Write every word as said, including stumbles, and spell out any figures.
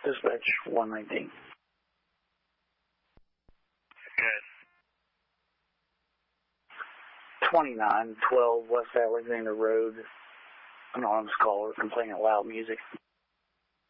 Dispatch one nineteen. Good. twenty-nine twelve West Alexander Road. Anonymous caller complaining of loud music.